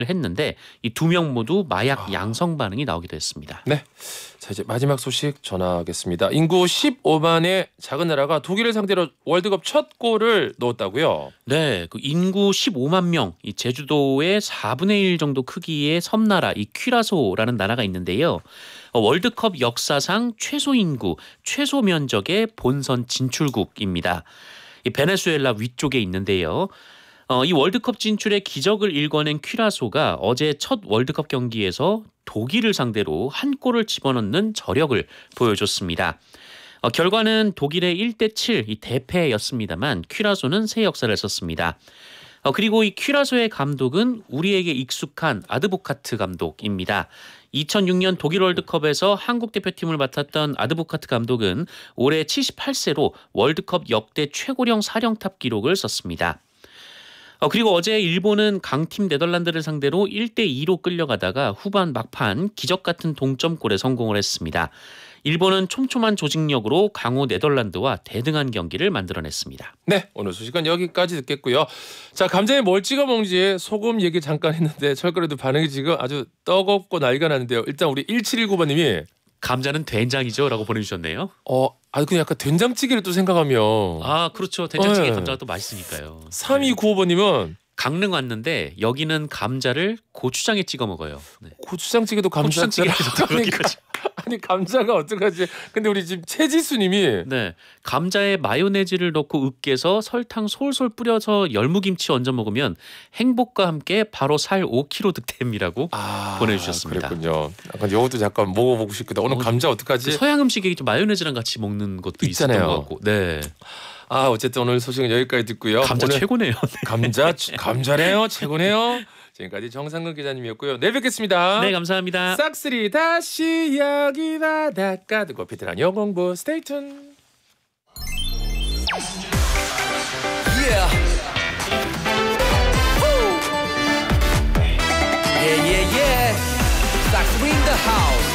했는데 이 두 명 모두 마약 양성 반응이 나오기도 했습니다. 네. 자, 이제 마지막 소식 전하겠습니다. 인구 15만의 작은 나라가 독일을 상대로 월드컵 첫 골을 넣었다고요? 네, 그 인구 15만 명, 이 제주도의 4분의 1 정도 크기의 섬나라 이 퀴라소라는 나라가 있는데요. 월드컵 역사상 최소 인구, 최소 면적의 본선 진출국입니다. 이 베네수엘라 위쪽에 있는데요. 이 월드컵 진출의 기적을 일궈낸 퀴라소가 어제 첫 월드컵 경기에서 독일을 상대로 한 골을 집어넣는 저력을 보여줬습니다. 결과는 독일의 1대7 이 대패였습니다만 퀴라소는 새 역사를 썼습니다. 그리고 이 퀴라소의 감독은 우리에게 익숙한 아드보카트 감독입니다. 2006년 독일 월드컵에서 한국 대표팀을 맡았던 아드보카트 감독은 올해 78세로 월드컵 역대 최고령 사령탑 기록을 썼습니다. 그리고 어제 일본은 강팀 네덜란드를 상대로 1대2로 끌려가다가 후반 막판 기적 같은 동점골에 성공을 했습니다. 일본은 촘촘한 조직력으로 강호 네덜란드와 대등한 경기를 만들어냈습니다. 네, 오늘 소식은 여기까지 듣겠고요. 자, 감자에 뭘 찍어 먹는지 소금 얘기 잠깐 했는데 철거래도 반응이 지금 아주 뜨겁고 난리가 나는데요. 일단 우리 1719번님이 감자는 된장이죠? 라고 보내주셨네요. 그냥 약간 된장찌개를 또 생각하면 그렇죠. 된장찌개 네. 감자가 또 맛있으니까요. 3295번님은 강릉 왔는데 여기는 감자를 고추장에 찍어 먹어요. 네. 고추장찌개도 감자찌개. 아니 감자가 어떡하지? 근데 우리 지금 최지수님이 네, 감자에 마요네즈를 넣고 으깨서 설탕 솔솔 뿌려서 열무김치 얹어 먹으면 행복과 함께 바로 살 5kg 득템이라고 보내주셨습니다. 그렇군요. 약간 이것도 잠깐 먹어보고 싶겠다. 오늘 감자 어떡하지? 서양 음식에 좀 마요네즈랑 같이 먹는 것도 있잖아요. 있었던 것 같고. 네. 어쨌든 오늘 소식은 여기까지 듣고요. 감자 오늘 최고네요. 감자네요. 최고네요. 지금까지 정상근 기자님이었고요. 내일 뵙겠습니다. 네, 감사합니다. 싹쓸이 다시 여기 바닷가 듣고 베테랑 영어 공부 스테이 툰. Yeah. Woo. Yeah. 싹쓸이 in the house.